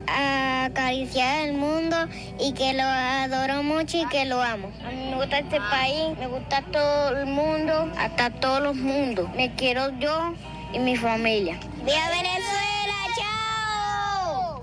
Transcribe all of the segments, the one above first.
acariciar el mundo y que lo adoro mucho y que lo amo. A mí me gusta este país, me gusta todo el mundo, hasta todos los mundos. Me quiero yo y mi familia. ¡Viva Venezuela! ¡Chao!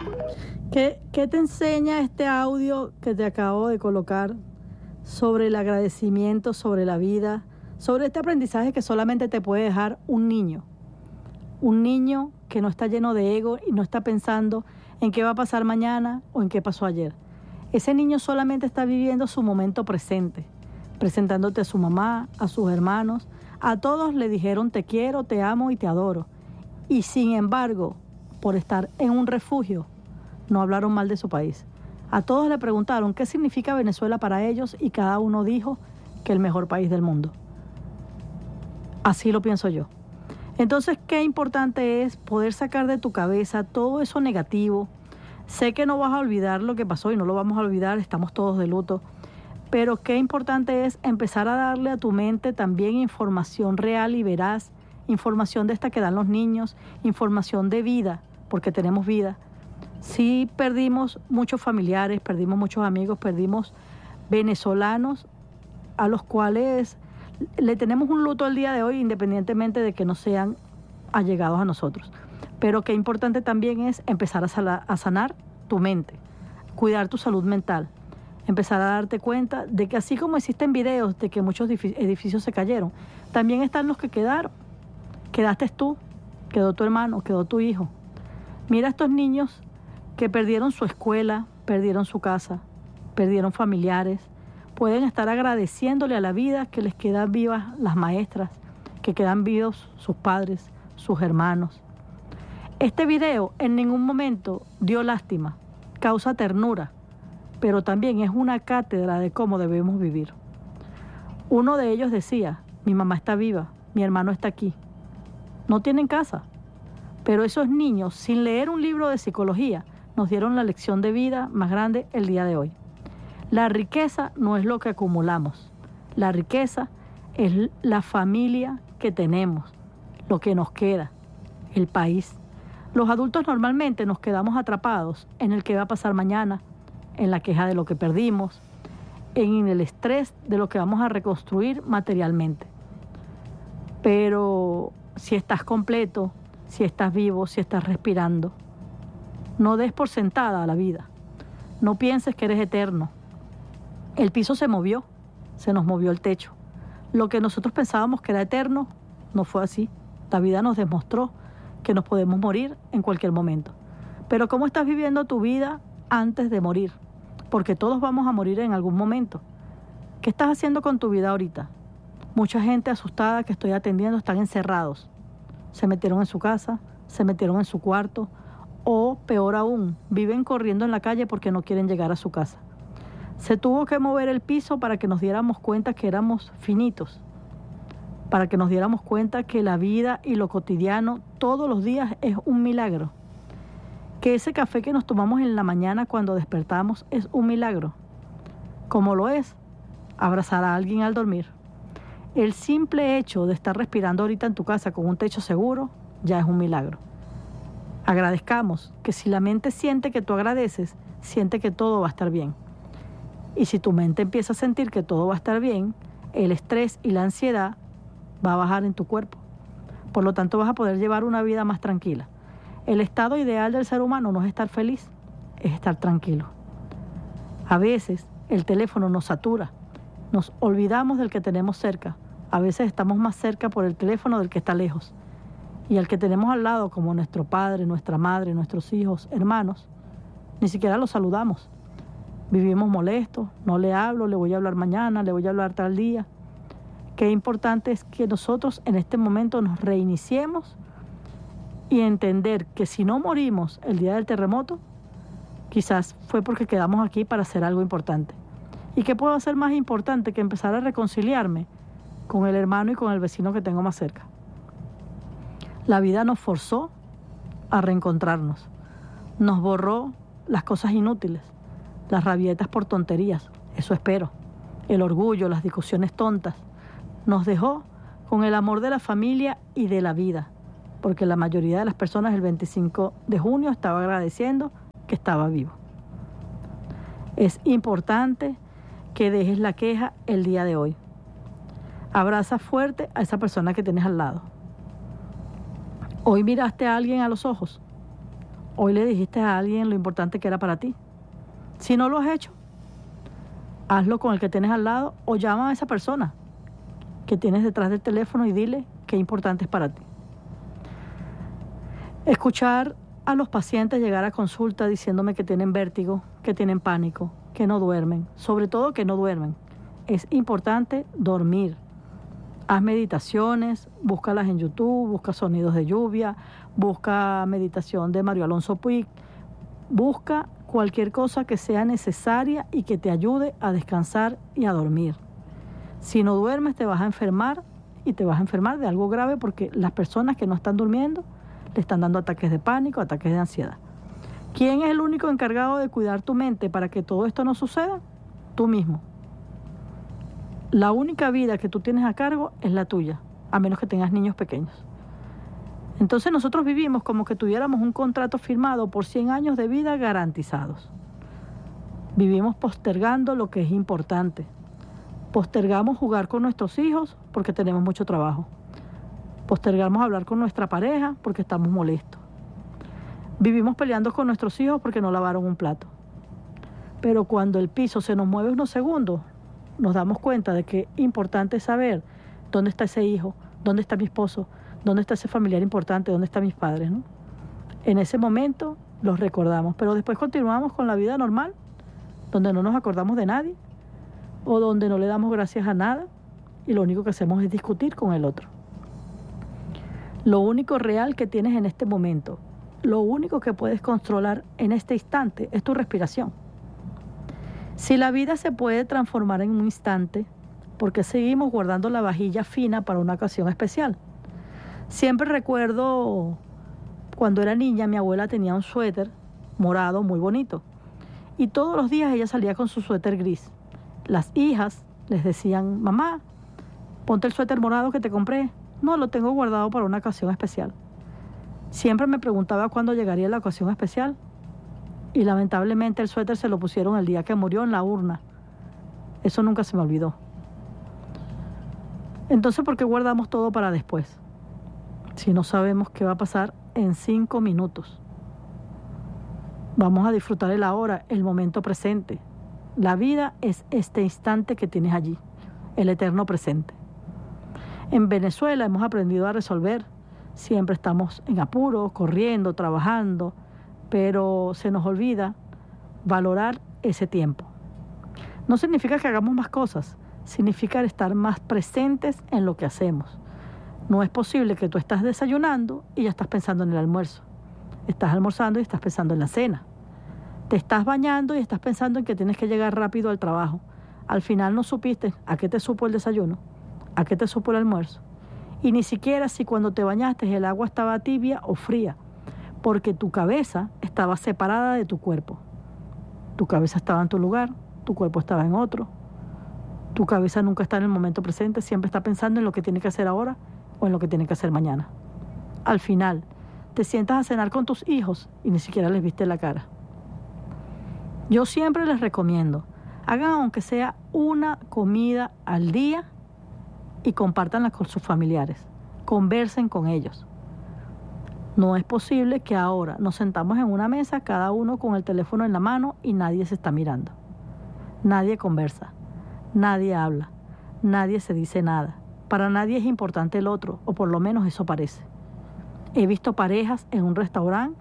¿Qué te enseña este audio que te acabo de colocar sobre el agradecimiento, sobre la vida, sobre este aprendizaje que solamente te puede dejar un niño? Un niño que no está lleno de ego y no está pensando en qué va a pasar mañana o en qué pasó ayer. Ese niño solamente está viviendo su momento presente, presentándote a su mamá, a sus hermanos. A todos le dijeron te quiero, te amo y te adoro. Y sin embargo, por estar en un refugio, no hablaron mal de su país. A todos le preguntaron qué significa Venezuela para ellos y cada uno dijo que el mejor país del mundo. Así lo pienso yo. Entonces, qué importante es poder sacar de tu cabeza todo eso negativo. Sé que no vas a olvidar lo que pasó y no lo vamos a olvidar, estamos todos de luto. Pero qué importante es empezar a darle a tu mente también información real y veraz, información de esta que dan los niños, información de vida, porque tenemos vida. Sí perdimos muchos familiares, perdimos muchos amigos, perdimos venezolanos a los cuales le tenemos un luto al día de hoy, independientemente de que no sean allegados a nosotros. Pero qué importante también es empezar a sanar tu mente, cuidar tu salud mental, empezar a darte cuenta de que así como existen videos de que muchos edificios se cayeron, también están los que quedaron. Quedaste tú, quedó tu hermano, quedó tu hijo. Mira a estos niños que perdieron su escuela, perdieron su casa, perdieron familiares. Pueden estar agradeciéndole a la vida que les quedan vivas las maestras, que quedan vivos sus padres, sus hermanos. Este video en ningún momento dio lástima, causa ternura, pero también es una cátedra de cómo debemos vivir. Uno de ellos decía, mi mamá está viva, mi hermano está aquí. No tienen casa, pero esos niños, sin leer un libro de psicología, nos dieron la lección de vida más grande el día de hoy. La riqueza no es lo que acumulamos. La riqueza es la familia que tenemos, lo que nos queda, el país. Los adultos normalmente nos quedamos atrapados en el que va a pasar mañana, en la queja de lo que perdimos, en el estrés de lo que vamos a reconstruir materialmente. Pero si estás completo, si estás vivo, si estás respirando, no des por sentada a la vida. No pienses que eres eterno. El piso se movió, se nos movió el techo. Lo que nosotros pensábamos que era eterno, no fue así. La vida nos demostró que nos podemos morir en cualquier momento. Pero ¿cómo estás viviendo tu vida antes de morir? Porque todos vamos a morir en algún momento. ¿Qué estás haciendo con tu vida ahorita? Mucha gente asustada que estoy atendiendo están encerrados. Se metieron en su casa, se metieron en su cuarto, o peor aún, viven corriendo en la calle porque no quieren llegar a su casa. Se tuvo que mover el piso para que nos diéramos cuenta que éramos finitos, para que nos diéramos cuenta que la vida y lo cotidiano todos los días es un milagro, que ese café que nos tomamos en la mañana cuando despertamos es un milagro, como lo es abrazar a alguien al dormir. El simple hecho de estar respirando ahorita en tu casa con un techo seguro ya es un milagro. Agradezcamos que si la mente siente que tú agradeces, siente que todo va a estar bien. Y si tu mente empieza a sentir que todo va a estar bien, el estrés y la ansiedad va a bajar en tu cuerpo. Por lo tanto, vas a poder llevar una vida más tranquila. El estado ideal del ser humano no es estar feliz, es estar tranquilo. A veces el teléfono nos satura, nos olvidamos del que tenemos cerca. A veces estamos más cerca por el teléfono del que está lejos. Y al que tenemos al lado, como nuestro padre, nuestra madre, nuestros hijos, hermanos, ni siquiera los saludamos. Vivimos molestos, no le hablo, le voy a hablar mañana, le voy a hablar tal día. Qué importante es que nosotros en este momento nos reiniciemos y entender que si no morimos el día del terremoto, quizás fue porque quedamos aquí para hacer algo importante. ¿Y qué puedo hacer más importante que empezar a reconciliarme con el hermano y con el vecino que tengo más cerca? La vida nos forzó a reencontrarnos. Nos borró las cosas inútiles, las rabietas por tonterías, eso espero, el orgullo, las discusiones tontas. Nos dejó con el amor de la familia y de la vida, porque la mayoría de las personas el 25 de junio estaba agradeciendo que estaba vivo. Es importante que dejes la queja el día de hoy. Abraza fuerte a esa persona que tienes al lado. Hoy miraste a alguien a los ojos. Hoy le dijiste a alguien lo importante que era para ti. Si no lo has hecho, hazlo con el que tienes al lado o llama a esa persona que tienes detrás del teléfono y dile qué importante es para ti. Escuchar a los pacientes llegar a consulta diciéndome que tienen vértigo, que tienen pánico, que no duermen, sobre todo que no duermen. Es importante dormir. Haz meditaciones, búscalas en YouTube, busca sonidos de lluvia, busca meditación de Mario Alonso Puig, busca cualquier cosa que sea necesaria y que te ayude a descansar y a dormir. Si no duermes te vas a enfermar y te vas a enfermar de algo grave porque las personas que no están durmiendo le están dando ataques de pánico, ataques de ansiedad. ¿Quién es el único encargado de cuidar tu mente para que todo esto no suceda? Tú mismo. La única vida que tú tienes a cargo es la tuya, a menos que tengas niños pequeños. Entonces nosotros vivimos como que tuviéramos un contrato firmado por 100 años de vida garantizados. Vivimos postergando lo que es importante. Postergamos jugar con nuestros hijos porque tenemos mucho trabajo. Postergamos hablar con nuestra pareja porque estamos molestos. Vivimos peleando con nuestros hijos porque no lavaron un plato. Pero cuando el piso se nos mueve unos segundos, nos damos cuenta de que es importante saber dónde está ese hijo, dónde está mi esposo, dónde está ese familiar importante, dónde están mis padres, ¿no? En ese momento los recordamos, pero después continuamos con la vida normal, donde no nos acordamos de nadie o donde no le damos gracias a nada y lo único que hacemos es discutir con el otro. Lo único real que tienes en este momento, lo único que puedes controlar en este instante es tu respiración. Si la vida se puede transformar en un instante, ¿por qué seguimos guardando la vajilla fina para una ocasión especial? Siempre recuerdo cuando era niña, mi abuela tenía un suéter morado muy bonito y todos los días ella salía con su suéter gris. Las hijas les decían, mamá, ponte el suéter morado que te compré. No, lo tengo guardado para una ocasión especial. Siempre me preguntaba cuándo llegaría la ocasión especial y lamentablemente el suéter se lo pusieron el día que murió en la urna. Eso nunca se me olvidó. Entonces, ¿por qué guardamos todo para después? Si no sabemos qué va a pasar en 5 minutos. Vamos a disfrutar el ahora, el momento presente. La vida es este instante que tienes allí, el eterno presente. En Venezuela hemos aprendido a resolver. Siempre estamos en apuro, corriendo, trabajando, pero se nos olvida valorar ese tiempo. No significa que hagamos más cosas, significa estar más presentes en lo que hacemos. No es posible que tú estás desayunando y ya estás pensando en el almuerzo. Estás almorzando y estás pensando en la cena. Te estás bañando y estás pensando en que tienes que llegar rápido al trabajo. Al final no supiste a qué te supo el desayuno, a qué te supo el almuerzo. Y ni siquiera si cuando te bañaste el agua estaba tibia o fría, porque tu cabeza estaba separada de tu cuerpo. Tu cabeza estaba en tu lugar, tu cuerpo estaba en otro. Tu cabeza nunca está en el momento presente, siempre está pensando en lo que tiene que hacer ahora o en lo que tiene que hacer mañana. Al final, te sientas a cenar con tus hijos y ni siquiera les viste la cara. Yo siempre les recomiendo, hagan aunque sea una comida al día y compártanla con sus familiares. Conversen con ellos. No es posible que ahora nos sentamos en una mesa, cada uno con el teléfono en la mano y nadie se está mirando. Nadie conversa, nadie habla, nadie se dice nada. Para nadie es importante el otro, o por lo menos eso parece. He visto parejas en un restaurante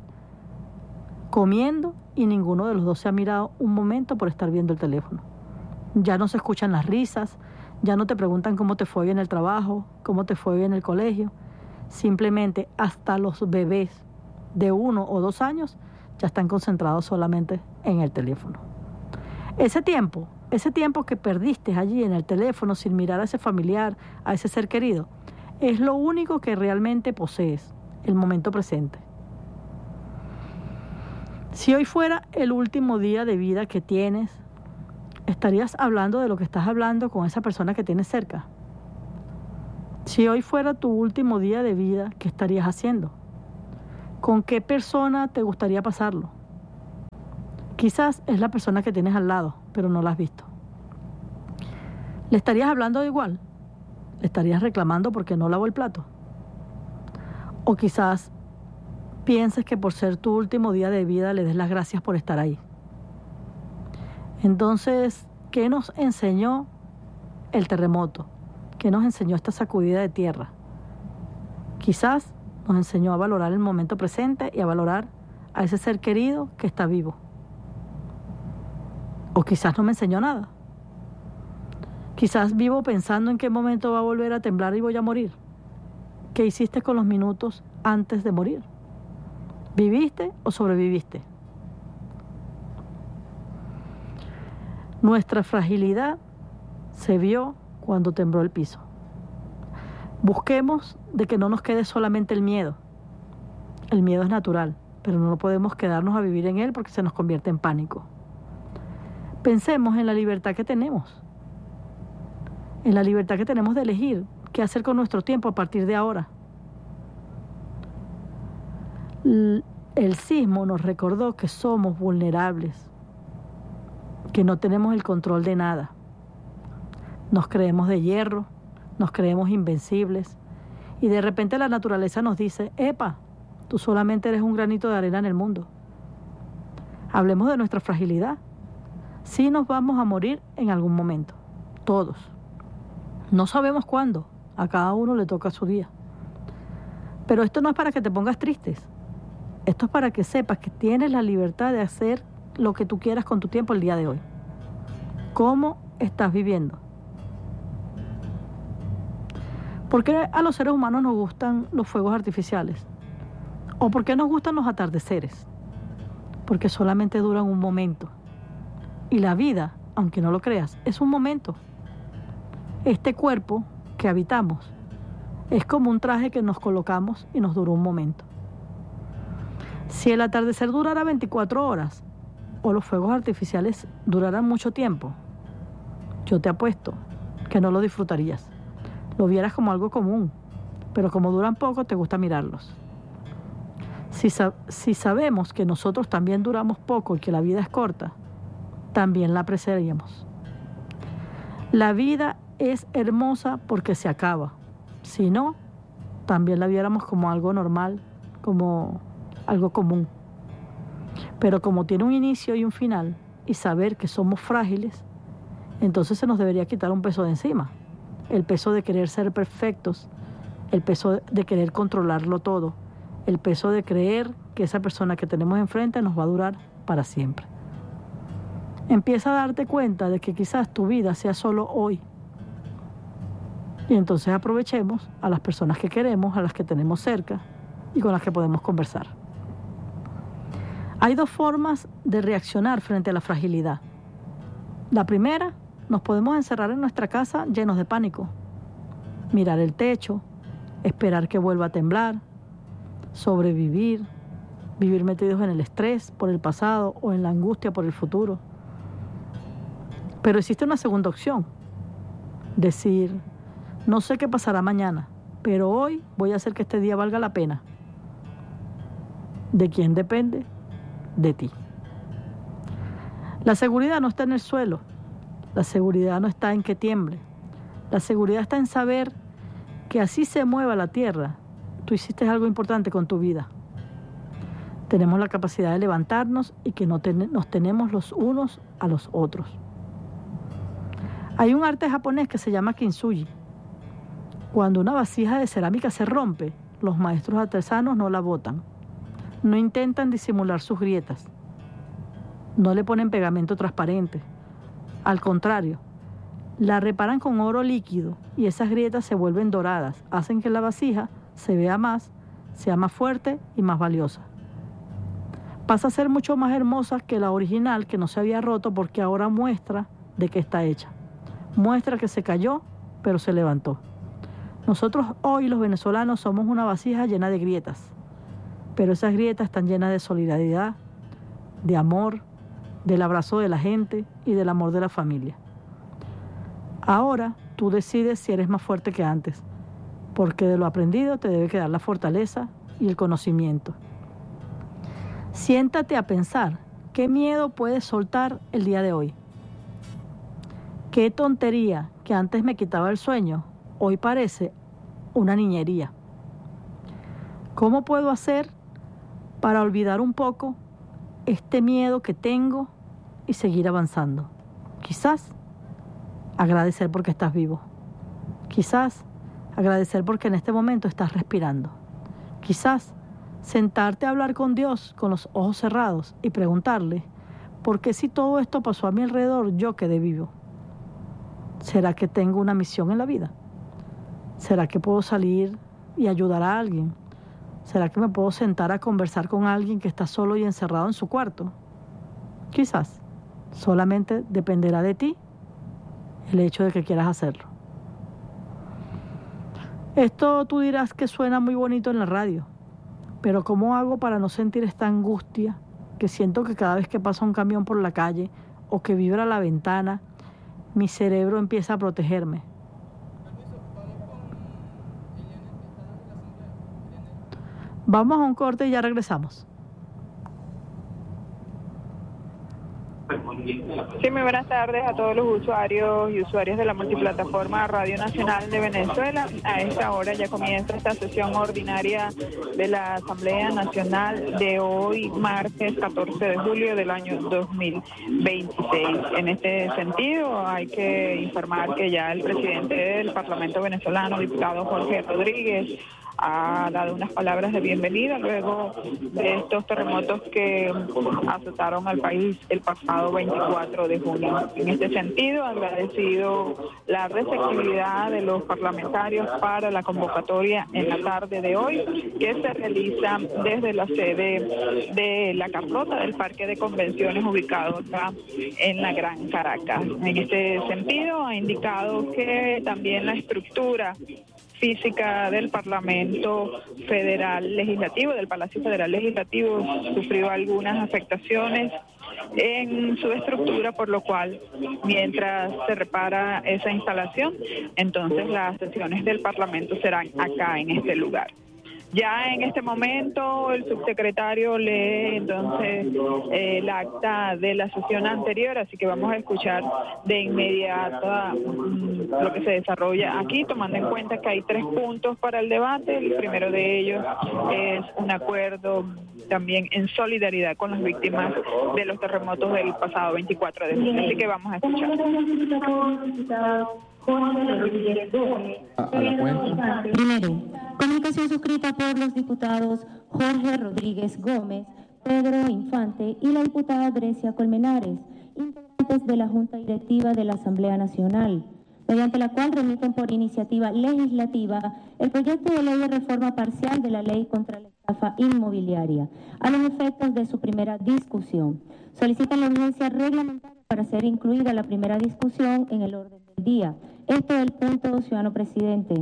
comiendo y ninguno de los dos se ha mirado un momento por estar viendo el teléfono. Ya no se escuchan las risas, ya no te preguntan cómo te fue hoy en el trabajo, cómo te fue hoy en el colegio. Simplemente hasta los bebés de 1 o 2 años ya están concentrados solamente en el teléfono. Ese tiempo que perdiste allí en el teléfono sin mirar a ese familiar, a ese ser querido, es lo único que realmente posees, el momento presente. Si hoy fuera el último día de vida que tienes, ¿estarías hablando de lo que estás hablando con esa persona que tienes cerca? Si hoy fuera tu último día de vida, ¿qué estarías haciendo? ¿Con qué persona te gustaría pasarlo? Quizás es la persona que tienes al lado, pero no la has visto. ¿Le estarías hablando igual? ¿Le estarías reclamando porque no lavó el plato? O quizás pienses que por ser tu último día de vida le des las gracias por estar ahí. Entonces, ¿qué nos enseñó el terremoto? ¿Qué nos enseñó esta sacudida de tierra? Quizás nos enseñó a valorar el momento presente y a valorar a ese ser querido que está vivo. O quizás no me enseñó nada. Quizás vivo pensando en qué momento va a volver a temblar y voy a morir. ¿Qué hiciste con los minutos antes de morir? ¿Viviste o sobreviviste? Nuestra fragilidad se vio cuando tembló el piso. Busquemos de que no nos quede solamente el miedo. El miedo es natural, pero no podemos quedarnos a vivir en él porque se nos convierte en pánico. Pensemos en la libertad que tenemos. En la libertad que tenemos de elegir qué hacer con nuestro tiempo a partir de ahora. El sismo nos recordó que somos vulnerables, que no tenemos el control de nada. Nos creemos de hierro, nos creemos invencibles y de repente la naturaleza nos dice: epa, tú solamente eres un granito de arena en el mundo. Hablemos de nuestra fragilidad. Sí nos vamos a morir en algún momento, todos. No sabemos cuándo, a cada uno le toca su día. Pero esto no es para que te pongas tristes. Esto es para que sepas que tienes la libertad de hacer lo que tú quieras con tu tiempo el día de hoy. ¿Cómo estás viviendo? ¿Por qué a los seres humanos nos gustan los fuegos artificiales? ¿O por qué nos gustan los atardeceres? Porque solamente duran un momento. Y la vida, aunque no lo creas, es un momento. Este cuerpo que habitamos es como un traje que nos colocamos y nos duró un momento. Si el atardecer durara 24 horas o los fuegos artificiales duraran mucho tiempo, yo te apuesto que no lo disfrutarías. Lo vieras como algo común, pero como duran poco, te gusta mirarlos. Si sabemos que nosotros también duramos poco y que la vida es corta, también la apreciaríamos. La vida es hermosa porque se acaba. Si no, también la viéramos como algo normal, como algo común. Pero como tiene un inicio y un final, y saber que somos frágiles, entonces se nos debería quitar un peso de encima. El peso de querer ser perfectos, el peso de querer controlarlo todo, el peso de creer que esa persona que tenemos enfrente nos va a durar para siempre. Empieza a darte cuenta de que quizás tu vida sea solo hoy. Y entonces aprovechemos a las personas que queremos, a las que tenemos cerca y con las que podemos conversar. Hay dos formas de reaccionar frente a la fragilidad. La primera, nos podemos encerrar en nuestra casa llenos de pánico. Mirar el techo, esperar que vuelva a temblar, sobrevivir, vivir metidos en el estrés por el pasado o en la angustia por el futuro. Pero existe una segunda opción. Decir: no sé qué pasará mañana, pero hoy voy a hacer que este día valga la pena. ¿De quién depende? De ti. La seguridad no está en el suelo. La seguridad no está en que tiemble. La seguridad está en saber que así se mueva la tierra, tú hiciste algo importante con tu vida. Tenemos la capacidad de levantarnos y que nos tenemos los unos a los otros. Hay un arte japonés que se llama kintsugi. Cuando una vasija de cerámica se rompe, los maestros artesanos no la botan. No intentan disimular sus grietas. No le ponen pegamento transparente. Al contrario, la reparan con oro líquido y esas grietas se vuelven doradas. Hacen que la vasija se vea más, sea más fuerte y más valiosa. Pasa a ser mucho más hermosa que la original, que no se había roto, porque ahora muestra de qué está hecha. Muestra que se cayó, pero se levantó. Nosotros hoy, los venezolanos, somos una vasija llena de grietas. Pero esas grietas están llenas de solidaridad, de amor, del abrazo de la gente y del amor de la familia. Ahora tú decides si eres más fuerte que antes, porque de lo aprendido te debe quedar la fortaleza y el conocimiento. Siéntate a pensar ¿qué miedo puedes soltar el día de hoy? ¿Qué tontería que antes me quitaba el sueño, hoy parece una niñería? ¿Cómo puedo hacer para olvidar un poco este miedo que tengo y seguir avanzando? Quizás agradecer porque estás vivo. Quizás agradecer porque en este momento estás respirando. Quizás sentarte a hablar con Dios con los ojos cerrados y preguntarle, ¿por qué si todo esto pasó a mi alrededor yo quedé vivo? ¿Será que tengo una misión en la vida? ¿Será que puedo salir y ayudar a alguien? ¿Será que me puedo sentar a conversar con alguien que está solo y encerrado en su cuarto? Quizás. Solamente dependerá de ti el hecho de que quieras hacerlo. Esto tú dirás que suena muy bonito en la radio, pero ¿cómo hago para no sentir esta angustia que siento que cada vez que pasa un camión por la calle o que vibra la ventana, mi cerebro empieza a protegerme? Vamos a un corte y ya regresamos. Sí, muy buenas tardes a todos los usuarios y usuarias de la multiplataforma Radio Nacional de Venezuela. A esta hora ya comienza esta sesión ordinaria de la Asamblea Nacional de hoy, martes 14 de julio del año 2026. En este sentido, hay que informar que ya el presidente del Parlamento venezolano, diputado Jorge Rodríguez, ha dado unas palabras de bienvenida luego de estos terremotos que azotaron al país el pasado 24 de junio. En este sentido, ha agradecido la receptividad de los parlamentarios para la convocatoria en la tarde de hoy, que se realiza desde la sede de la Carlota del Parque de Convenciones ubicado acá en la Gran Caracas. En este sentido, ha indicado que también la estructura física del Parlamento Federal Legislativo, del Palacio Federal Legislativo, sufrió algunas afectaciones en su estructura, por lo cual, mientras se repara esa instalación, entonces las sesiones del Parlamento serán acá en este lugar. Ya en este momento el subsecretario lee entonces el acta de la sesión anterior, así que vamos a escuchar de inmediato lo que se desarrolla aquí, tomando en cuenta que hay 3 puntos para el debate. El primero de ellos es un acuerdo también en solidaridad con las víctimas de los terremotos del pasado 24 de julio. Así que vamos a escuchar. Primero, comunicación suscrita por los diputados Jorge Rodríguez Gómez, Pedro Infante y la diputada Grecia Colmenares, integrantes de la Junta Directiva de la Asamblea Nacional, mediante la cual remiten por iniciativa legislativa el proyecto de ley de reforma parcial de la Ley contra la Estafa Inmobiliaria, a los efectos de su primera discusión. Solicitan la urgencia reglamentaria para ser incluida la primera discusión en el orden del día. Esto es el punto, ciudadano presidente.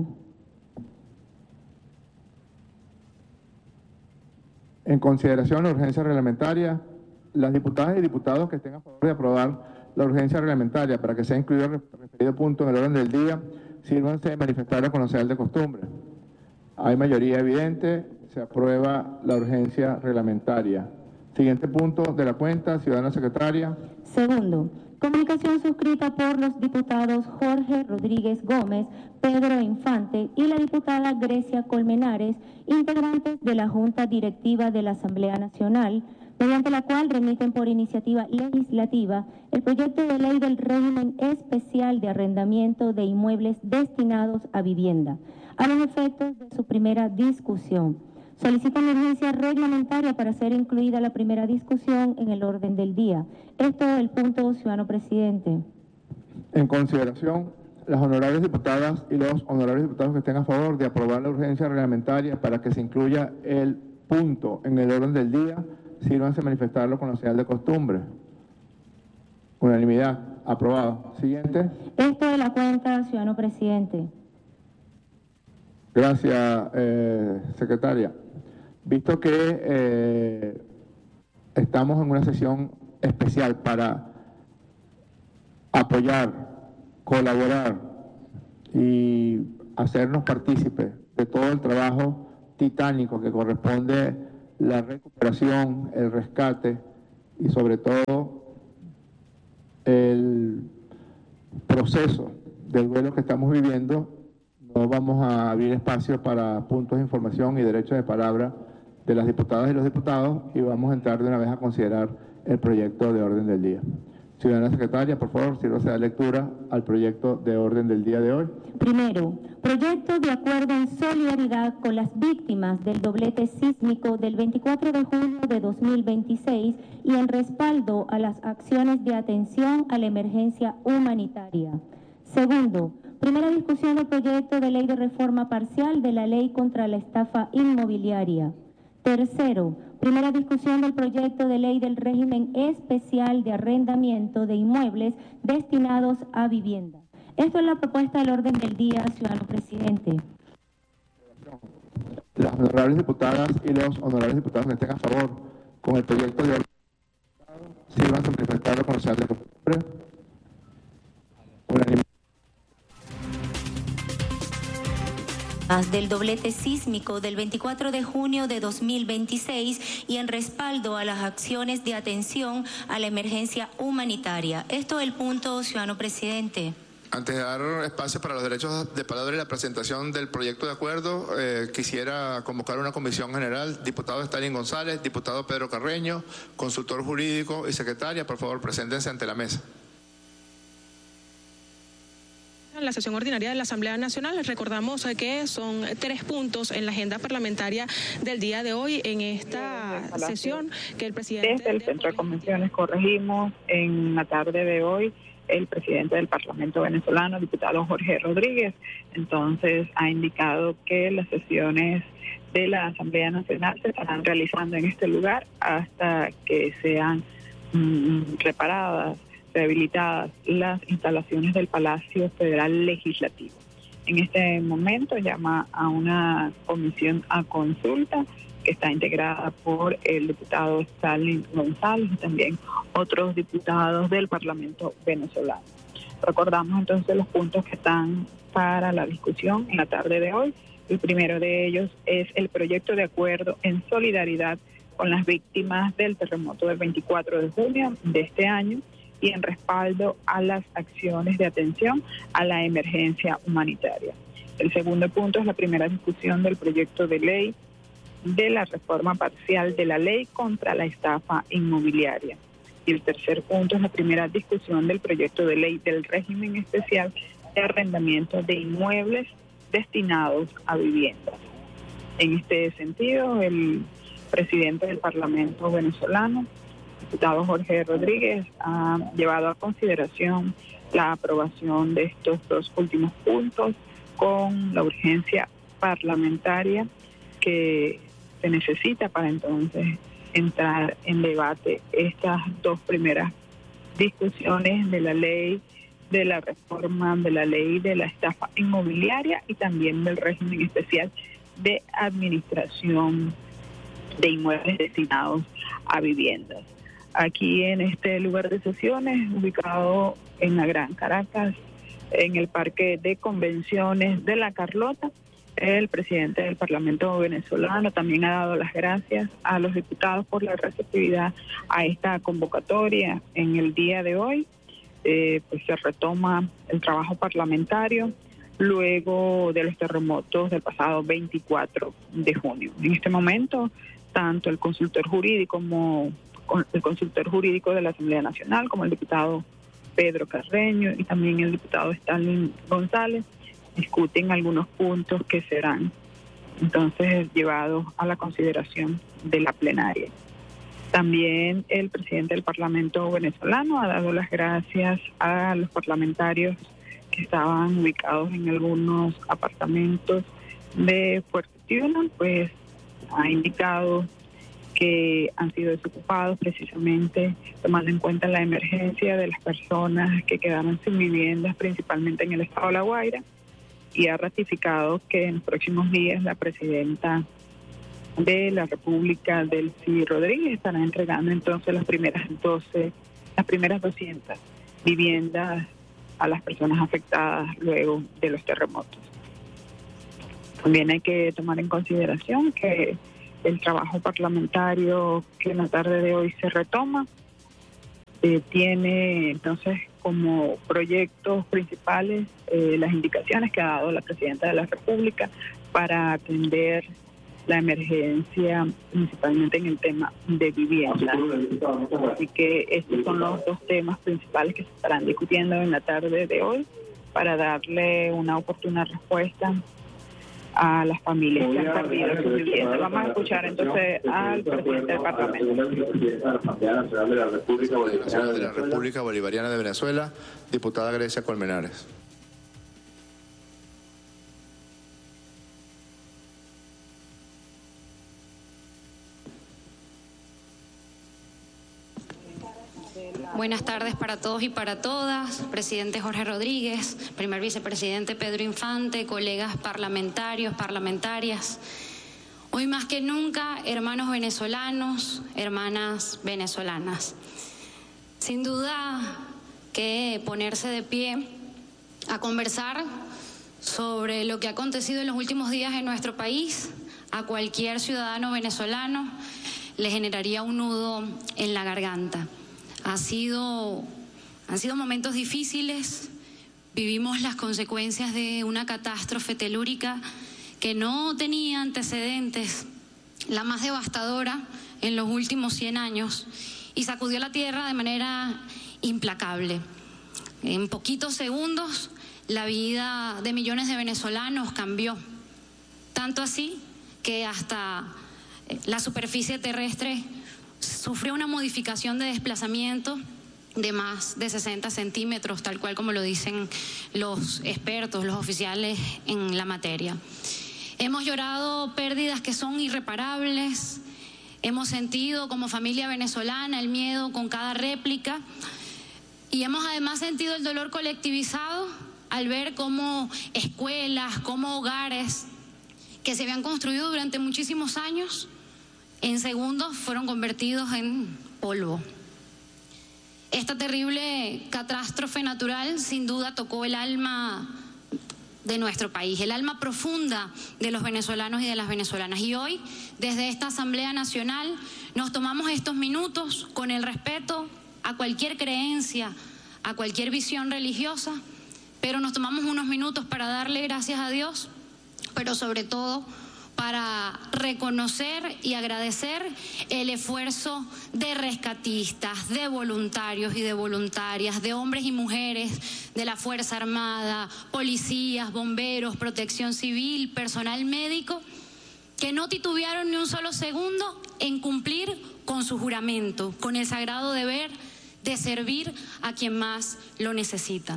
En consideración de la urgencia reglamentaria, las diputadas y diputados que estén a favor de aprobar la urgencia reglamentaria para que sea incluido el referido punto en el orden del día, sírvanse de manifestarlo con la señal de costumbre. Hay mayoría evidente, se aprueba la urgencia reglamentaria. Siguiente punto de la cuenta, ciudadana secretaria. Segundo, comunicación suscrita por los diputados Jorge Rodríguez Gómez, Pedro Infante y la diputada Grecia Colmenares, integrantes de la Junta Directiva de la Asamblea Nacional, mediante la cual remiten por iniciativa legislativa el proyecto de ley del régimen especial de arrendamiento de inmuebles destinados a vivienda, a los efectos de su primera discusión. Solicitan la urgencia reglamentaria para ser incluida la primera discusión en el orden del día. Esto es el punto, ciudadano presidente. En consideración, las honorables diputadas y los honorables diputados que estén a favor de aprobar la urgencia reglamentaria para que se incluya el punto en el orden del día, sírvanse a manifestarlo con la señal de costumbre. Unanimidad. Aprobado. Siguiente. Esto es la cuenta, ciudadano presidente. Gracias, secretaria. Visto que estamos en una sesión especial para apoyar, colaborar y hacernos partícipes de todo el trabajo titánico que corresponde la recuperación, el rescate y sobre todo el proceso del duelo que estamos viviendo, no vamos a abrir espacio para puntos de información y derechos de palabra de las diputadas y los diputados y vamos a entrar de una vez a considerar el proyecto de orden del día. Ciudadana secretaria, por favor, sírvase de lectura al proyecto de orden del día de hoy. Primero, proyecto de acuerdo en solidaridad con las víctimas del doblete sísmico del 24 de julio de 2026 y en respaldo a las acciones de atención a la emergencia humanitaria. Segundo, primera discusión del proyecto de ley de reforma parcial de la ley contra la estafa inmobiliaria. Tercero, primera discusión del proyecto de ley del régimen especial de arrendamiento de inmuebles destinados a vivienda. Esto es la propuesta del orden del día, ciudadano presidente. Las honorables diputadas y los honorables diputados que estén a favor con el proyecto de orden sirvan a manifestarlo con señal de costumbre. Del doblete sísmico del 24 de junio de 2026 y en respaldo a las acciones de atención a la emergencia humanitaria. Esto es el punto, ciudadano presidente. Antes de dar espacio para los derechos de palabra y la presentación del proyecto de acuerdo, quisiera convocar una comisión general. Diputado Stalin González, diputado Pedro Carreño, consultor jurídico y secretaria, por favor, preséntense ante la mesa. En la sesión ordinaria de la Asamblea Nacional les recordamos que son 3 puntos en la agenda parlamentaria del día de hoy en esta sesión que el presidente... Desde el Centro de Convenciones corregimos en la tarde de hoy el presidente del Parlamento venezolano, diputado Jorge Rodríguez, entonces ha indicado que las sesiones de la Asamblea Nacional se estarán realizando en este lugar hasta que sean reparadas, rehabilitadas las instalaciones del Palacio Federal Legislativo. En este momento llama a una comisión a consulta que está integrada por el diputado Stalin González y también otros diputados del Parlamento venezolano. Recordamos entonces los puntos que están para la discusión en la tarde de hoy. El primero de ellos es el proyecto de acuerdo en solidaridad con las víctimas del terremoto del 24 de junio de este año y en respaldo a las acciones de atención a la emergencia humanitaria. El segundo punto es la primera discusión del proyecto de ley de la reforma parcial de la ley contra la estafa inmobiliaria. Y el tercer punto es la primera discusión del proyecto de ley del régimen especial de arrendamiento de inmuebles destinados a viviendas. En este sentido, el presidente del Parlamento venezolano, diputado Jorge Rodríguez, ha llevado a consideración la aprobación de estos 2 últimos puntos con la urgencia parlamentaria que se necesita para entonces entrar en debate estas 2 primeras discusiones de la ley de la reforma de la ley de la estafa inmobiliaria y también del régimen especial de administración de inmuebles destinados a viviendas. Aquí en este lugar de sesiones, ubicado en la Gran Caracas, en el Parque de Convenciones de La Carlota, el presidente del Parlamento venezolano también ha dado las gracias a los diputados por la receptividad a esta convocatoria. En el día de hoy, pues se retoma el trabajo parlamentario luego de los terremotos del pasado 24 de junio. En este momento, tanto el consultor jurídico de la Asamblea Nacional como el diputado Pedro Carreño y también el diputado Stalin González discuten algunos puntos que serán entonces llevados a la consideración de la plenaria. También el presidente del Parlamento venezolano ha dado las gracias a los parlamentarios que estaban ubicados en algunos apartamentos de Puerto Tiuna, pues ha indicado que han sido desocupados precisamente tomando en cuenta la emergencia de las personas que quedaron sin viviendas, principalmente en el estado de La Guaira, y ha ratificado que en los próximos días la presidenta de la República, Delcy Rodríguez, estará entregando entonces las primeras 200 viviendas a las personas afectadas luego de los terremotos. También hay que tomar en consideración que el trabajo parlamentario que en la tarde de hoy se retoma tiene entonces como proyectos principales las indicaciones que ha dado la Presidenta de la República para atender la emergencia, principalmente en el tema de vivienda. Así que estos son los dos temas principales que se estarán discutiendo en la tarde de hoy para darle una oportuna respuesta a las familias que han perdido su vivienda. Vamos a escuchar entonces al presidente del Parlamento. Presidenta de la Asamblea Nacional de la República Bolivariana de Venezuela, diputada Grecia Colmenares. Buenas tardes para todos y para todas, presidente Jorge Rodríguez, primer vicepresidente Pedro Infante, colegas parlamentarios, parlamentarias. Hoy más que nunca, hermanos venezolanos, hermanas venezolanas. Sin duda que ponerse de pie a conversar sobre lo que ha acontecido en los últimos días en nuestro país, a cualquier ciudadano venezolano le generaría un nudo en la garganta. Han sido momentos difíciles, vivimos las consecuencias de una catástrofe telúrica que no tenía antecedentes, la más devastadora en los últimos 100 años, y sacudió la tierra de manera implacable. En poquitos segundos, la vida de millones de venezolanos cambió, tanto así que hasta la superficie terrestre sufrió una modificación de desplazamiento de más de 60 centímetros, tal cual como lo dicen los expertos, los oficiales en la materia. Hemos llorado pérdidas que son irreparables, hemos sentido como familia venezolana el miedo con cada réplica y hemos además sentido el dolor colectivizado al ver cómo escuelas, cómo hogares que se habían construido durante muchísimos años en segundos fueron convertidos en polvo. Esta terrible catástrofe natural sin duda tocó el alma de nuestro país, el alma profunda de los venezolanos y de las venezolanas. Y hoy, desde esta Asamblea Nacional, nos tomamos estos minutos con el respeto a cualquier creencia, a cualquier visión religiosa, pero nos tomamos unos minutos para darle gracias a Dios, pero sobre todo para reconocer y agradecer el esfuerzo de rescatistas, de voluntarios y de voluntarias, de hombres y mujeres de la Fuerza Armada, policías, bomberos, protección civil, personal médico, que no titubearon ni un solo segundo en cumplir con su juramento, con el sagrado deber de servir a quien más lo necesita.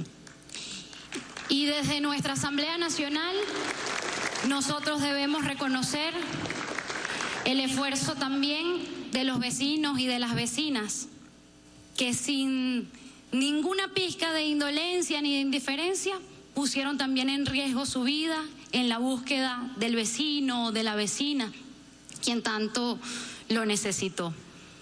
Y desde nuestra Asamblea Nacional, nosotros debemos reconocer el esfuerzo también de los vecinos y de las vecinas, que sin ninguna pizca de indolencia ni de indiferencia pusieron también en riesgo su vida en la búsqueda del vecino o de la vecina, quien tanto lo necesitó.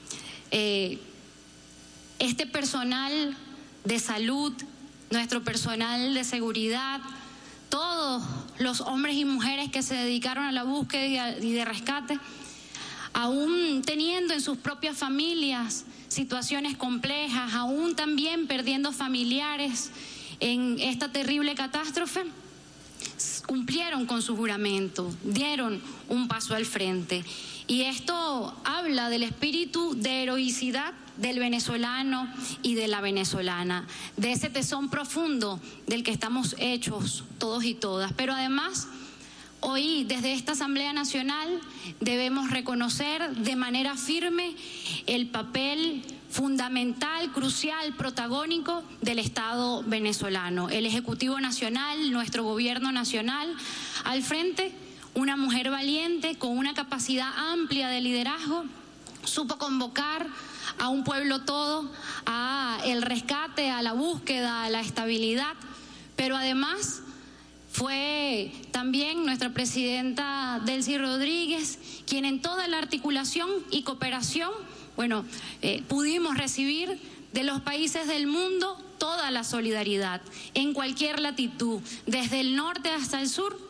Este personal de salud, nuestro personal de seguridad, todos los hombres y mujeres que se dedicaron a la búsqueda y de rescate, aún teniendo en sus propias familias situaciones complejas, aún también perdiendo familiares en esta terrible catástrofe, cumplieron con su juramento, dieron un paso al frente. Y esto habla del espíritu de heroicidad del venezolano y de la venezolana, de ese tesón profundo del que estamos hechos todos y todas. Pero además, hoy desde esta Asamblea Nacional debemos reconocer de manera firme el papel fundamental, crucial, protagónico del Estado venezolano, el Ejecutivo Nacional, nuestro Gobierno Nacional, al frente una mujer valiente con una capacidad amplia de liderazgo, supo convocar a un pueblo todo, a el rescate, a la búsqueda, a la estabilidad, pero además fue también nuestra presidenta Delcy Rodríguez quien en toda la articulación y cooperación, pudimos recibir de los países del mundo toda la solidaridad, en cualquier latitud, desde el norte hasta el sur,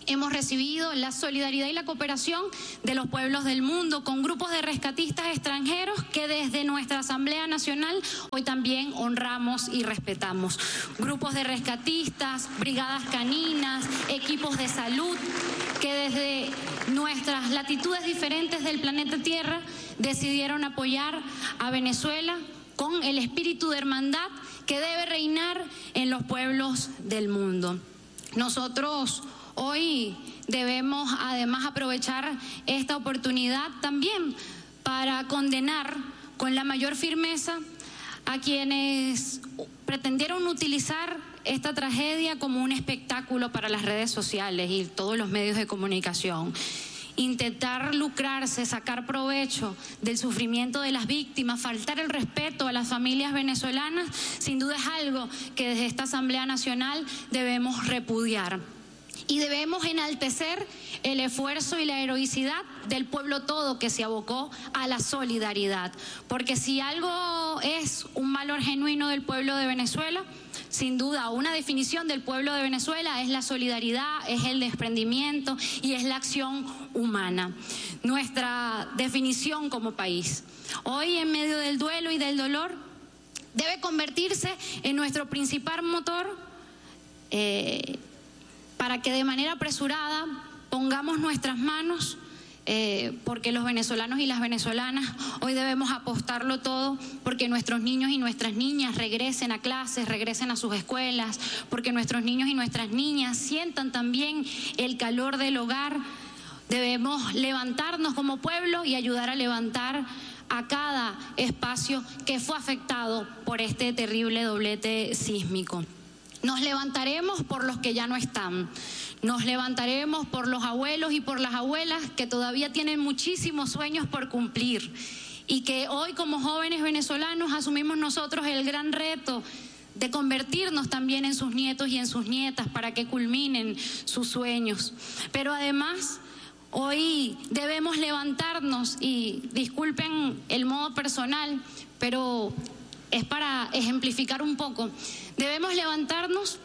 hemos recibido la solidaridad y la cooperación de los pueblos del mundo con grupos de rescatistas extranjeros que desde nuestra Asamblea Nacional hoy también honramos y respetamos. Grupos de rescatistas, brigadas caninas, equipos de salud que desde nuestras latitudes diferentes del planeta Tierra decidieron apoyar a Venezuela con el espíritu de hermandad que debe reinar en los pueblos del mundo. Nosotros hoy debemos además aprovechar esta oportunidad también para condenar con la mayor firmeza a quienes pretendieron utilizar esta tragedia como un espectáculo para las redes sociales y todos los medios de comunicación. Intentar lucrarse, sacar provecho del sufrimiento de las víctimas, faltar el respeto a las familias venezolanas, sin duda es algo que desde esta Asamblea Nacional debemos repudiar. Y debemos enaltecer el esfuerzo y la heroicidad del pueblo todo que se abocó a la solidaridad. Porque si algo es un valor genuino del pueblo de Venezuela, sin duda una definición del pueblo de Venezuela es la solidaridad, es el desprendimiento y es la acción humana. Nuestra definición como país. Hoy, en medio del duelo y del dolor, debe convertirse en nuestro principal motor para que de manera apresurada pongamos nuestras manos, porque los venezolanos y las venezolanas hoy debemos apostarlo todo porque nuestros niños y nuestras niñas regresen a clases, regresen a sus escuelas, porque nuestros niños y nuestras niñas sientan también el calor del hogar. Debemos levantarnos como pueblo y ayudar a levantar a cada espacio que fue afectado por este terrible doblete sísmico. Nos levantaremos por los que ya no están. Nos levantaremos por los abuelos y por las abuelas que todavía tienen muchísimos sueños por cumplir y que hoy como jóvenes venezolanos asumimos nosotros el gran reto de convertirnos también en sus nietos y en sus nietas para que culminen sus sueños. Pero además, hoy debemos levantarnos y disculpen el modo personal, pero es para ejemplificar un poco. Debemos levantarnos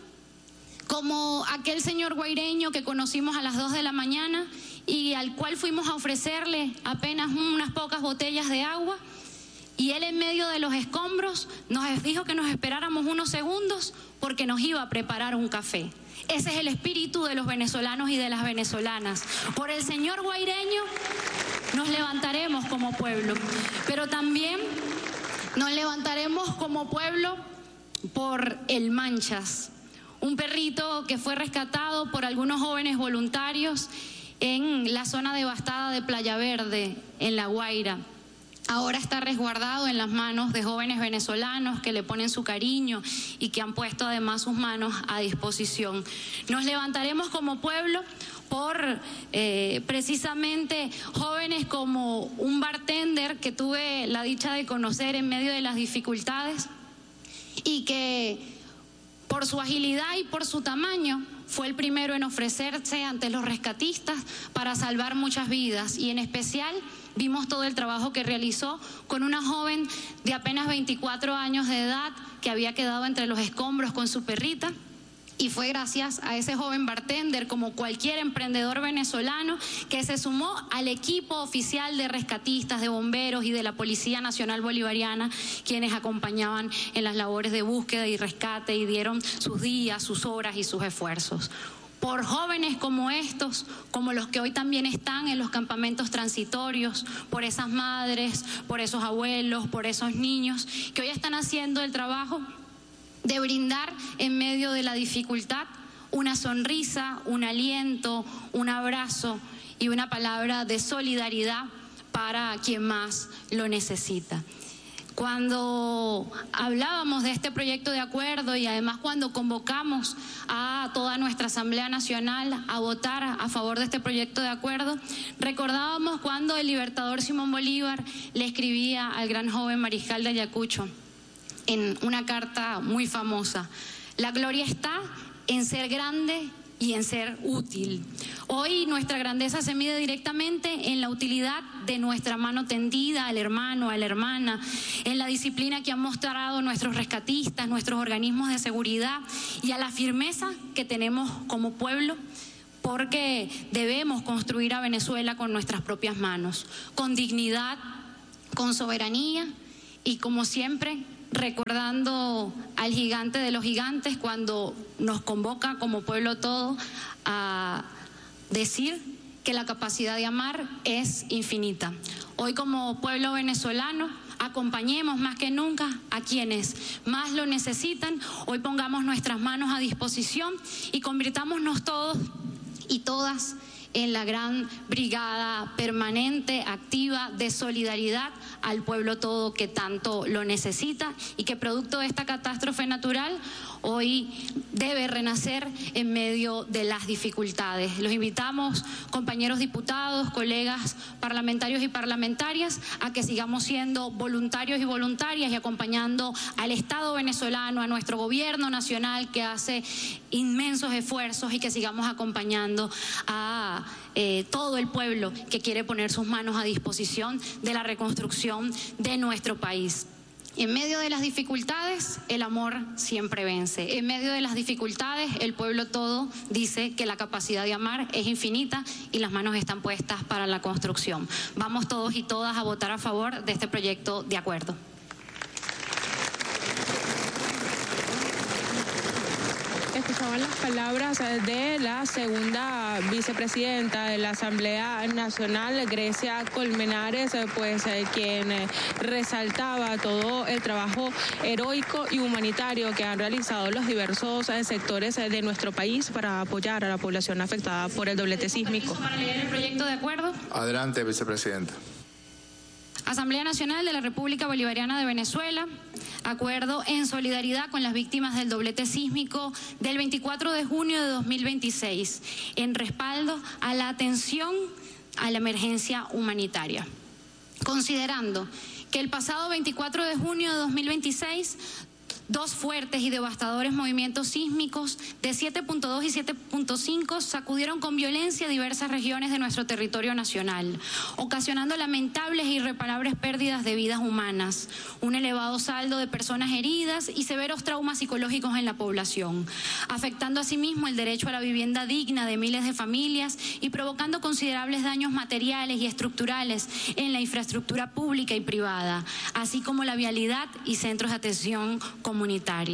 como aquel señor guaireño que conocimos a las 2 de la mañana y al cual fuimos a ofrecerle apenas unas pocas botellas de agua, y él en medio de los escombros nos dijo que nos esperáramos unos segundos porque nos iba a preparar un café. Ese es el espíritu de los venezolanos y de las venezolanas. Por el señor guaireño nos levantaremos como pueblo, pero también nos levantaremos como pueblo por el Manchas, un perrito que fue rescatado por algunos jóvenes voluntarios en la zona devastada de Playa Verde, en La Guaira. Ahora está resguardado en las manos de jóvenes venezolanos que le ponen su cariño y que han puesto además sus manos a disposición. Nos levantaremos como pueblo por precisamente jóvenes como un bartender que tuve la dicha de conocer en medio de las dificultades y que por su agilidad y por su tamaño fue el primero en ofrecerse ante los rescatistas para salvar muchas vidas, y en especial vimos todo el trabajo que realizó con una joven de apenas 24 años de edad que había quedado entre los escombros con su perrita. Y fue gracias a ese joven bartender, como cualquier emprendedor venezolano, que se sumó al equipo oficial de rescatistas, de bomberos y de la Policía Nacional Bolivariana, quienes acompañaban en las labores de búsqueda y rescate y dieron sus días, sus horas y sus esfuerzos. Por jóvenes como estos, como los que hoy también están en los campamentos transitorios, por esas madres, por esos abuelos, por esos niños que hoy están haciendo el trabajo de brindar en medio de la dificultad una sonrisa, un aliento, un abrazo y una palabra de solidaridad para quien más lo necesita. Cuando hablábamos de este proyecto de acuerdo y además cuando convocamos a toda nuestra Asamblea Nacional a votar a favor de este proyecto de acuerdo, recordábamos cuando el libertador Simón Bolívar le escribía al gran joven mariscal de Ayacucho en una carta muy famosa: la gloria está en ser grande y en ser útil. Hoy nuestra grandeza se mide directamente en la utilidad de nuestra mano tendida al hermano, a la hermana, en la disciplina que han mostrado nuestros rescatistas, nuestros organismos de seguridad, y a la firmeza que tenemos como pueblo porque debemos construir a Venezuela con nuestras propias manos, con dignidad, con soberanía y, como siempre, recordando al gigante de los gigantes cuando nos convoca como pueblo todo a decir que la capacidad de amar es infinita. Hoy, como pueblo venezolano, acompañemos más que nunca a quienes más lo necesitan. Hoy pongamos nuestras manos a disposición y convirtámonos todos y todas en la gran brigada permanente, activa, de solidaridad al pueblo todo que tanto lo necesita y que, producto de esta catástrofe natural, hoy debe renacer en medio de las dificultades. Los invitamos, compañeros diputados, colegas parlamentarios y parlamentarias, a que sigamos siendo voluntarios y voluntarias y acompañando al Estado venezolano, a nuestro gobierno nacional que hace inmensos esfuerzos, y que sigamos acompañando a todo el pueblo que quiere poner sus manos a disposición de la reconstrucción de nuestro país. En medio de las dificultades, el amor siempre vence. En medio de las dificultades, el pueblo todo dice que la capacidad de amar es infinita y las manos están puestas para la construcción. Vamos todos y todas a votar a favor de este proyecto de acuerdo. Escuchaban las palabras de la segunda vicepresidenta de la Asamblea Nacional, Grecia Colmenares, quien resaltaba todo el trabajo heroico y humanitario que han realizado los diversos sectores de nuestro país para apoyar a la población afectada por el doblete sísmico. ¿Para leer el proyecto de acuerdo? Adelante, vicepresidenta. Asamblea Nacional de la República Bolivariana de Venezuela, acuerdo en solidaridad con las víctimas del doblete sísmico del 24 de junio de 2026, en respaldo a la atención a la emergencia humanitaria. Considerando que el pasado 24 de junio de 2026, dos fuertes y devastadores movimientos sísmicos de 7.2 y 7.5 sacudieron con violencia diversas regiones de nuestro territorio nacional, ocasionando lamentables e irreparables pérdidas de vidas humanas, un elevado saldo de personas heridas y severos traumas psicológicos en la población, afectando asimismo el derecho a la vivienda digna de miles de familias y provocando considerables daños materiales y estructurales en la infraestructura pública y privada, así como la vialidad y centros de atención comunitaria.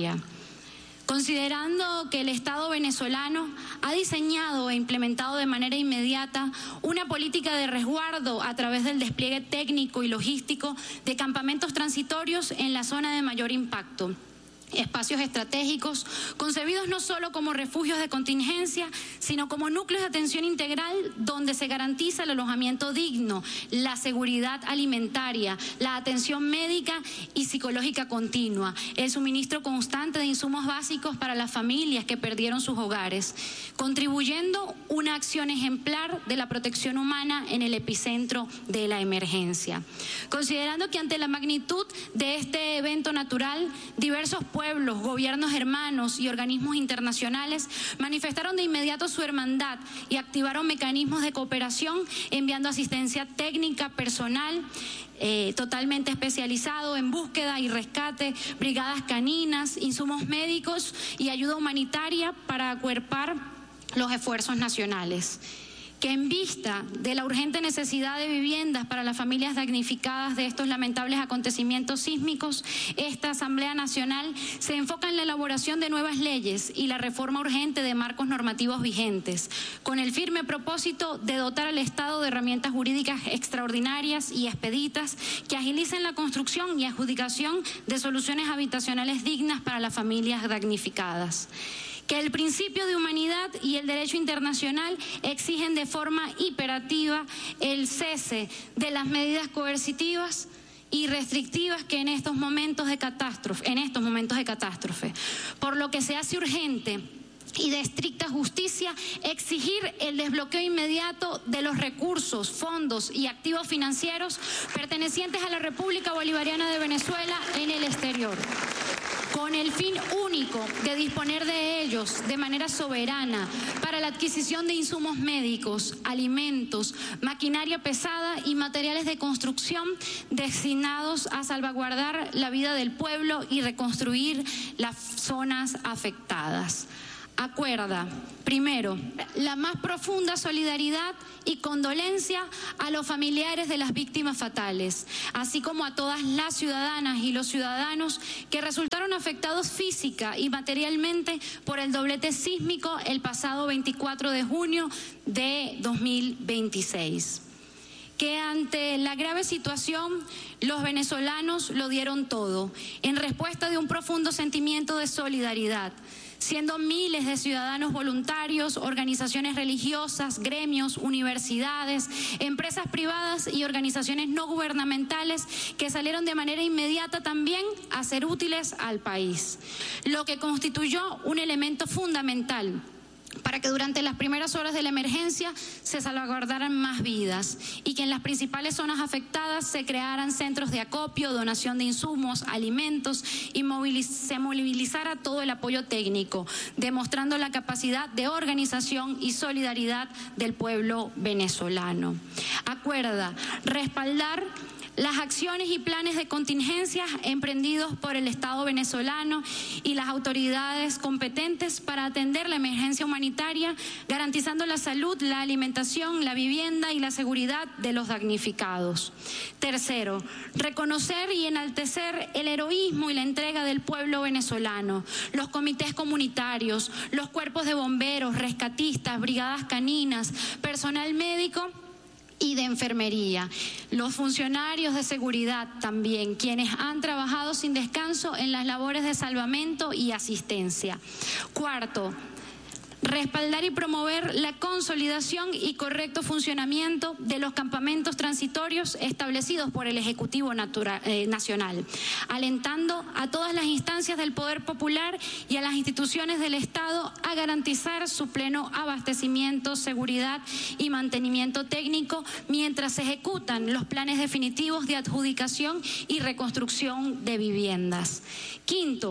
Considerando que el Estado venezolano ha diseñado e implementado de manera inmediata una política de resguardo a través del despliegue técnico y logístico de campamentos transitorios en la zona de mayor impacto, espacios estratégicos concebidos no solo como refugios de contingencia, sino como núcleos de atención integral donde se garantiza el alojamiento digno, la seguridad alimentaria, la atención médica y psicológica continua, el suministro constante de insumos básicos para las familias que perdieron sus hogares, contribuyendo una acción ejemplar de la protección humana en el epicentro de la emergencia. Considerando que ante la magnitud de este evento natural, diversos pueblos, gobiernos hermanos y organismos internacionales manifestaron de inmediato su hermandad y activaron mecanismos de cooperación, enviando asistencia técnica, personal totalmente especializado en búsqueda y rescate, brigadas caninas, insumos médicos y ayuda humanitaria para acuerpar los esfuerzos nacionales. Que en vista de la urgente necesidad de viviendas para las familias damnificadas de estos lamentables acontecimientos sísmicos, esta Asamblea Nacional se enfoca en la elaboración de nuevas leyes y la reforma urgente de marcos normativos vigentes, con el firme propósito de dotar al Estado de herramientas jurídicas extraordinarias y expeditas que agilicen la construcción y adjudicación de soluciones habitacionales dignas para las familias damnificadas. Que el principio de humanidad y el derecho internacional exigen de forma imperativa el cese de las medidas coercitivas y restrictivas que en estos momentos de catástrofe, por lo que se hace urgente y de estricta justicia exigir el desbloqueo inmediato de los recursos, fondos y activos financieros pertenecientes a la República Bolivariana de Venezuela en el exterior, con el fin único de disponer de ellos de manera soberana para la adquisición de insumos médicos, alimentos, maquinaria pesada y materiales de construcción destinados a salvaguardar la vida del pueblo y reconstruir las zonas afectadas. acuerda, primero, la más profunda solidaridad y condolencia a los familiares de las víctimas fatales, así como a todas las ciudadanas y los ciudadanos que resultaron afectados física y materialmente por el doblete sísmico el pasado 24 de junio de 2026. Que ante la grave situación los venezolanos lo dieron todo en respuesta de un profundo sentimiento de solidaridad, siendo miles de ciudadanos voluntarios, organizaciones religiosas, gremios, universidades, empresas privadas y organizaciones no gubernamentales que salieron de manera inmediata también a ser útiles al país, lo que constituyó un elemento fundamental para que durante las primeras horas de la emergencia se salvaguardaran más vidas y que en las principales zonas afectadas se crearan centros de acopio, donación de insumos, alimentos y se movilizara todo el apoyo técnico, demostrando la capacidad de organización y solidaridad del pueblo venezolano. Acuerda respaldar las acciones y planes de contingencias emprendidos por el Estado venezolano y las autoridades competentes para atender la emergencia humanitaria, garantizando la salud, la alimentación, la vivienda y la seguridad de los damnificados. Tercero, reconocer y enaltecer el heroísmo y la entrega del pueblo venezolano, los comités comunitarios, los cuerpos de bomberos, rescatistas, brigadas caninas, personal médico y de enfermería, los funcionarios de seguridad también, quienes han trabajado sin descanso en las labores de salvamento y asistencia. Cuarto, respaldar y promover la consolidación y correcto funcionamiento de los campamentos transitorios establecidos por el Ejecutivo Nacional, alentando a todas las instancias del Poder Popular y a las instituciones del Estado a garantizar su pleno abastecimiento, seguridad y mantenimiento técnico mientras se ejecutan los planes definitivos de adjudicación y reconstrucción de viviendas. Quinto,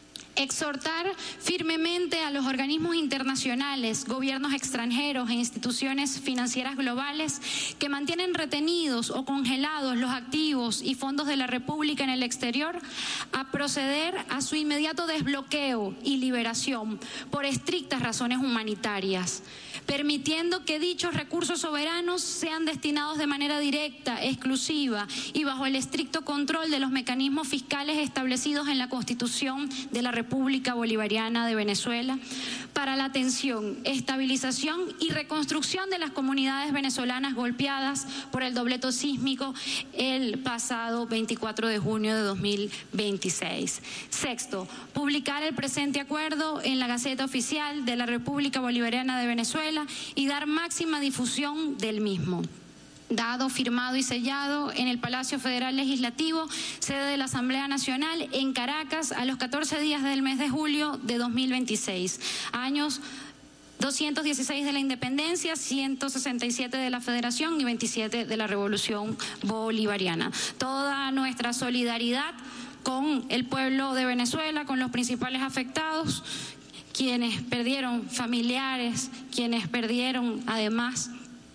exhortar firmemente a los organismos internacionales, gobiernos extranjeros e instituciones financieras globales que mantienen retenidos o congelados los activos y fondos de la República en el exterior a proceder a su inmediato desbloqueo y liberación por estrictas razones humanitarias, permitiendo que dichos recursos soberanos sean destinados de manera directa, exclusiva y bajo el estricto control de los mecanismos fiscales establecidos en la Constitución de la República Bolivariana de Venezuela para la atención, estabilización y reconstrucción de las comunidades venezolanas golpeadas por el dobleto sísmico el pasado 24 de junio de 2026. Sexto, publicar el presente acuerdo en la Gaceta Oficial de la República Bolivariana de Venezuela y dar máxima difusión del mismo. Dado, firmado y sellado en el Palacio Federal Legislativo, sede de la Asamblea Nacional, en Caracas, a los 14 días del mes de julio de 2026. Años 216 de la Independencia, 167 de la Federación y 27 de la Revolución Bolivariana. Toda nuestra solidaridad con el pueblo de Venezuela, con los principales afectados, quienes perdieron familiares, quienes perdieron además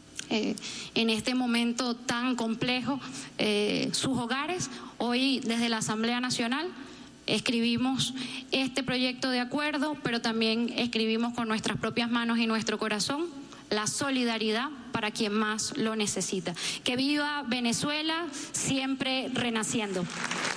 en este momento tan complejo sus hogares. Hoy desde la Asamblea Nacional escribimos este proyecto de acuerdo, pero también escribimos con nuestras propias manos y nuestro corazón la solidaridad para quien más lo necesita. Que viva Venezuela, siempre renaciendo.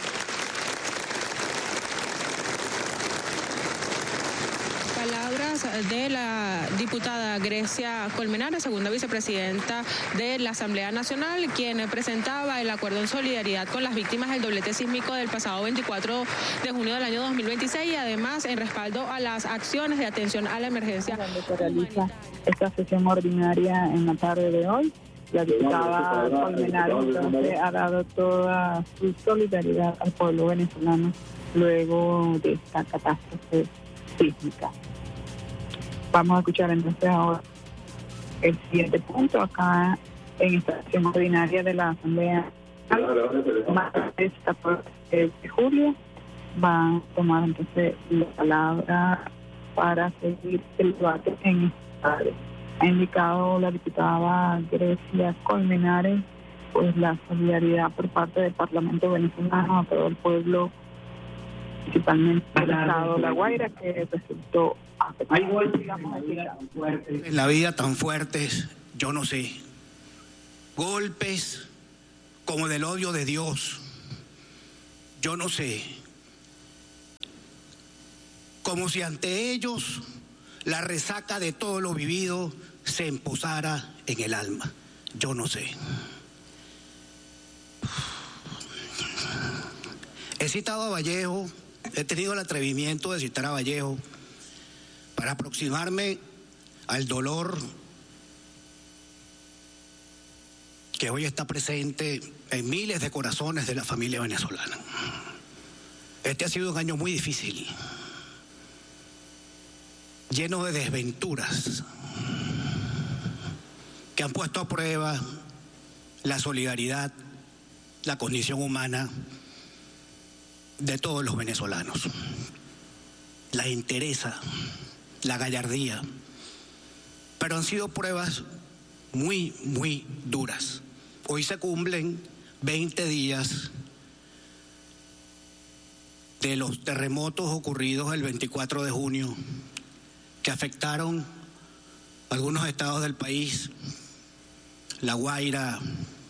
Palabras de la diputada Grecia Colmenares, segunda vicepresidenta de la Asamblea Nacional, quien presentaba el acuerdo en solidaridad con las víctimas del doblete sísmico del pasado 24 de junio del año 2026 y además en respaldo a las acciones de atención a la emergencia. Donde se realiza esta sesión ordinaria en la tarde de hoy, la diputada Colmenares entonces ha dado toda su solidaridad al pueblo venezolano luego de esta catástrofe sísmica. Vamos a escuchar entonces ahora el siguiente punto acá en esta sesión ordinaria de la Asamblea. El 14 de julio van a tomar entonces la palabra para seguir el debate en esta tarde. Ha indicado la diputada Grecia Colmenares pues la solidaridad por parte del Parlamento venezolano a todo el pueblo, principalmente del estado de La Guaira, que resultó Hay golpes en la vida tan fuertes, yo no sé. Golpes como del odio de Dios, yo no sé. Como si ante ellos la resaca de todo lo vivido se emposara en el alma, yo no sé. He citado a Vallejo, he tenido el atrevimiento de citar a Vallejo para aproximarme al dolor que hoy está presente en miles de corazones de la familia venezolana. Este ha sido un año muy difícil, lleno de desventuras que han puesto a prueba la solidaridad, la condición humana de todos los venezolanos, la entereza, la gallardía, pero han sido pruebas muy, muy duras. Hoy se cumplen 20 días de los terremotos ocurridos el 24 de junio, que afectaron algunos estados del país, La Guaira,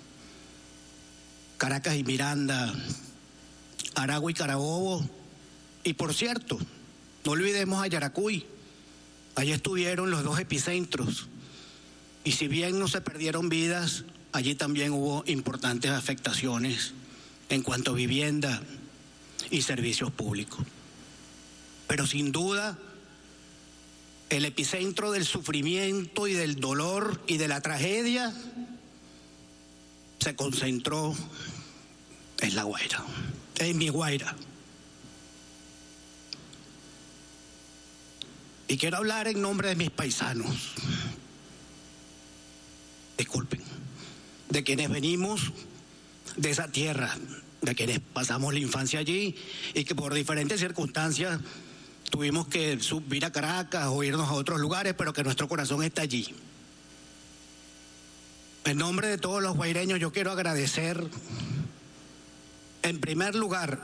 Caracas y Miranda, Aragua y Carabobo, y por cierto, no olvidemos a Yaracuy. Allí estuvieron los dos epicentros, y si bien no se perdieron vidas, allí también hubo importantes afectaciones en cuanto a vivienda y servicios públicos. Pero sin duda, el epicentro del sufrimiento y del dolor y de la tragedia se concentró en La Guaira, en mi Guaira. Y quiero hablar en nombre de mis paisanos, disculpen, de quienes venimos de esa tierra, de quienes pasamos la infancia allí y que por diferentes circunstancias tuvimos que subir a Caracas o irnos a otros lugares, pero que nuestro corazón está allí. En nombre de todos los guaireños yo quiero agradecer, en primer lugar,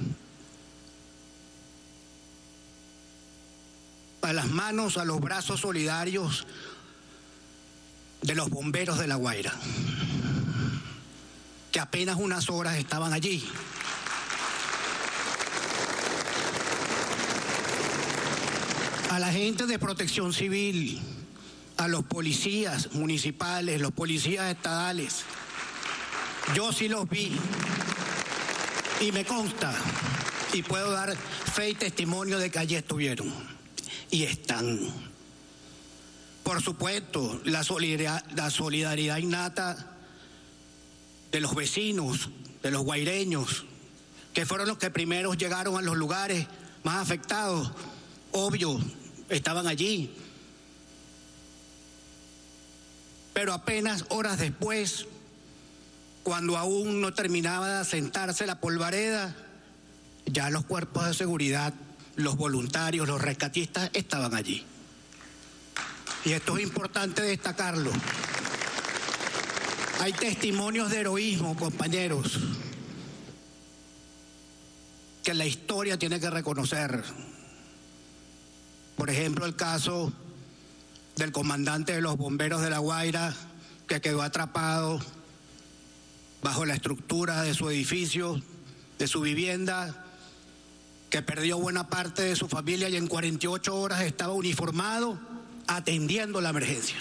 a las manos, a los brazos solidarios de los bomberos de La Guaira, que apenas unas horas estaban allí. A la gente de Protección Civil, a los policías municipales, los policías estadales. Yo sí los vi y me consta y puedo dar fe y testimonio de que allí estuvieron y están. Por supuesto, la solidaridad innata de los vecinos, de los guaireños, que fueron los que primeros llegaron a los lugares más afectados. Obvio, estaban allí. Pero apenas horas después, cuando aún no terminaba de asentarse la polvareda, ya los cuerpos de seguridad, los voluntarios, los rescatistas estaban allí. Y esto es importante destacarlo. Hay testimonios de heroísmo, compañeros, que la historia tiene que reconocer. Por ejemplo, el caso del comandante de los bomberos de La Guaira, que quedó atrapado bajo la estructura de su edificio, de su vivienda, que perdió buena parte de su familia y en 48 horas estaba uniformado atendiendo la emergencia.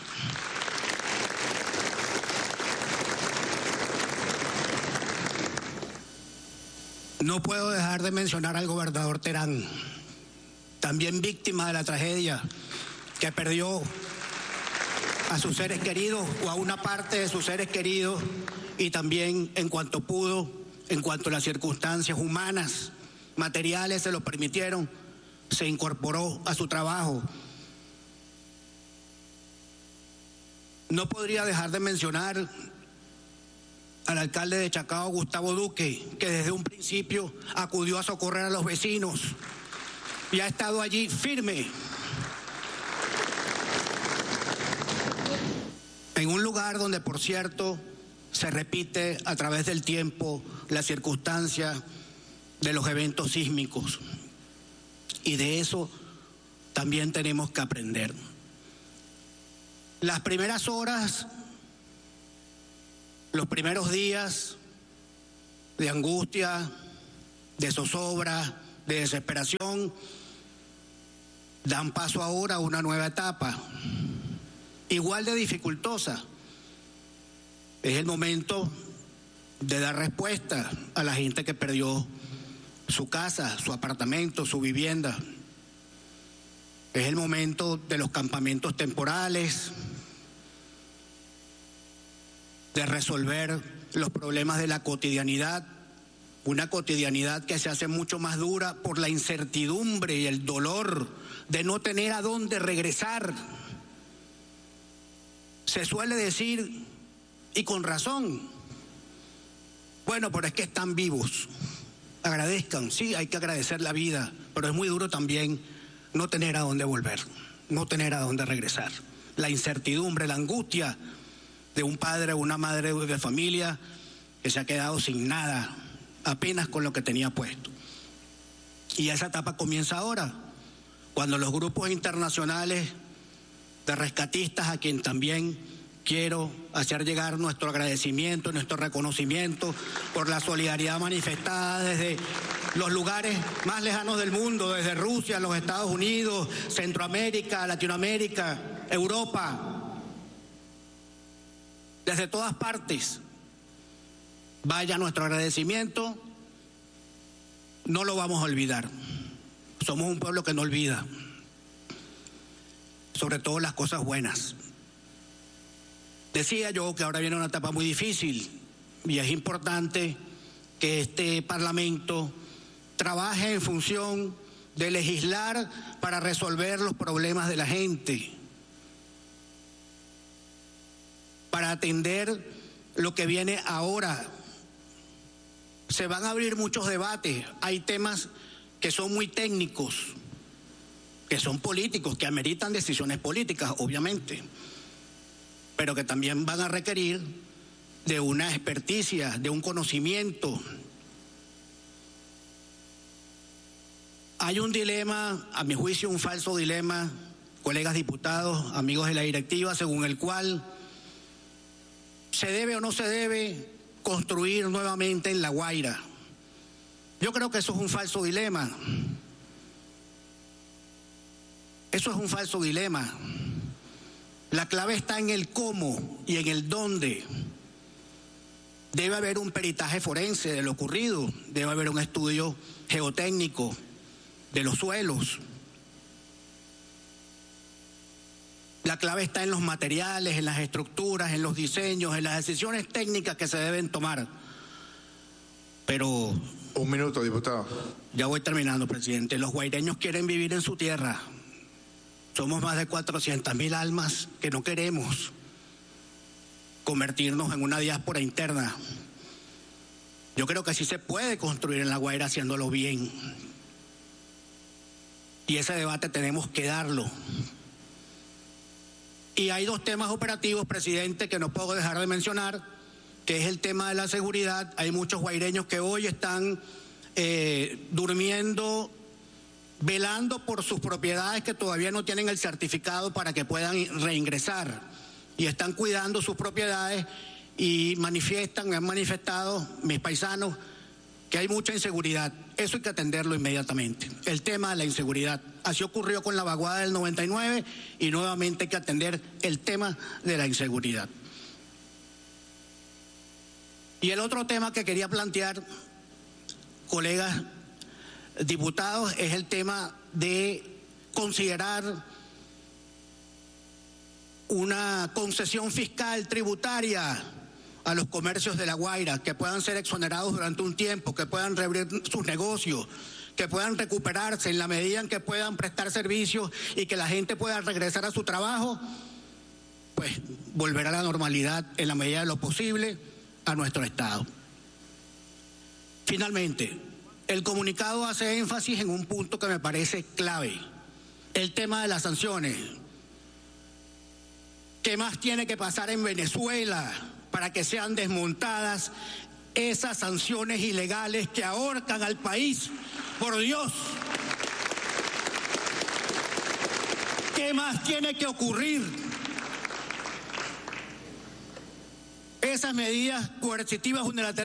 No puedo dejar de mencionar al gobernador Terán, también víctima de la tragedia, que perdió a sus seres queridos o a una parte de sus seres queridos, y también en cuanto pudo, en cuanto las circunstancias humanas, materiales se lo permitieron, se incorporó a su trabajo. No podría dejar de mencionar al alcalde de Chacao, Gustavo Duque, que desde un principio acudió a socorrer a los vecinos y ha estado allí firme. En un lugar donde, por cierto, se repite a través del tiempo la circunstancia de los eventos sísmicos. Y de eso también tenemos que aprender. Las primeras horas, los primeros días de angustia, de zozobra, de desesperación, dan paso ahora a una nueva etapa, igual de dificultosa. Es el momento de dar respuesta a la gente que perdió su casa, su apartamento, su vivienda. Es el momento de los campamentos temporales, de resolver los problemas de la cotidianidad, una cotidianidad que se hace mucho más dura por la incertidumbre y el dolor de no tener a dónde regresar. Se suele decir, y con razón, bueno, pero es que están vivos, agradezcan, sí, hay que agradecer la vida, pero es muy duro también no tener a dónde volver, no tener a dónde regresar. La incertidumbre, la angustia de un padre o una madre de familia que se ha quedado sin nada, apenas con lo que tenía puesto. Y esa etapa comienza ahora, cuando los grupos internacionales de rescatistas, a quien también quiero hacer llegar nuestro agradecimiento, nuestro reconocimiento por la solidaridad manifestada desde los lugares más lejanos del mundo, desde Rusia, los Estados Unidos, Centroamérica, Latinoamérica, Europa, desde todas partes. Vaya nuestro agradecimiento, no lo vamos a olvidar. Somos un pueblo que no olvida, sobre todo las cosas buenas. Decía yo que ahora viene una etapa muy difícil y es importante que este Parlamento trabaje en función de legislar para resolver los problemas de la gente, para atender lo que viene ahora. Se van a abrir muchos debates, hay temas que son muy técnicos, que son políticos, que ameritan decisiones políticas, obviamente, pero que también van a requerir de una experticia, de un conocimiento. Hay un dilema, a mi juicio un falso dilema, colegas diputados, amigos de la directiva, según el cual se debe o no se debe construir nuevamente en La Guaira. Yo creo que eso es un falso dilema. Eso es un falso dilema. La clave está en el cómo y en el dónde. Debe haber un peritaje forense de lo ocurrido, debe haber un estudio geotécnico de los suelos. La clave está en los materiales, en las estructuras, en los diseños, en las decisiones técnicas que se deben tomar. Pero... Un minuto, diputado. Ya voy terminando, presidente. Los guaireños quieren vivir en su tierra. Somos más de 400.000 almas que no queremos convertirnos en una diáspora interna. Yo creo que sí se puede construir en La Guaira haciéndolo bien. Y ese debate tenemos que darlo. Y hay dos temas operativos, presidente, que no puedo dejar de mencionar, que es el tema de la seguridad. Hay muchos guaireños que hoy están durmiendo, velando por sus propiedades que todavía no tienen el certificado para que puedan reingresar. Y están cuidando sus propiedades y me han manifestado mis paisanos que hay mucha inseguridad. Eso hay que atenderlo inmediatamente. El tema de la inseguridad. Así ocurrió con la vaguada del 99 y nuevamente hay que atender el tema de la inseguridad. Y el otro tema que quería plantear, colegas diputados, es el tema de considerar una concesión fiscal tributaria a los comercios de La Guaira, que puedan ser exonerados durante un tiempo, que puedan reabrir sus negocios, que puedan recuperarse en la medida en que puedan prestar servicios y que la gente pueda regresar a su trabajo, pues volver a la normalidad en la medida de lo posible a nuestro Estado. Finalmente, el comunicado hace énfasis en un punto que me parece clave, el tema de las sanciones. ¿Qué más tiene que pasar en Venezuela para que sean desmontadas esas sanciones ilegales que ahorcan al país? Por Dios. ¿Qué más tiene que ocurrir? Esas medidas coercitivas unilaterales